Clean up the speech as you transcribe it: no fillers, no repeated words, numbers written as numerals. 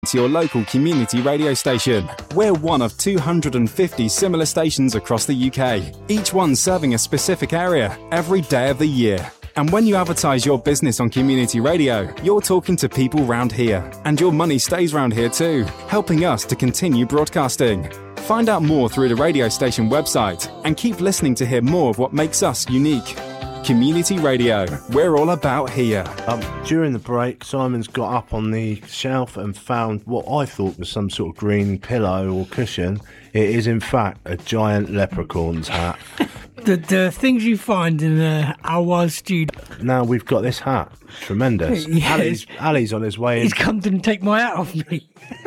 to your local community radio station. We're one of 250 similar stations across the UK, each one serving a specific area every day of the year. And when you advertise your business on community radio, you're talking to people round here. And your money stays round here too, helping us to continue broadcasting. Find out more through the radio station website and keep listening to hear more of what makes us unique. Community Radio, we're all about here. During the break, Simon's got up on the shelf and found what I thought was some sort of green pillow or cushion. It is in fact a giant leprechaun's hat. The things you find in our wild studio. Now we've got this hat. Tremendous. Yeah, Ali's on his way in. He's come to take my hat off me.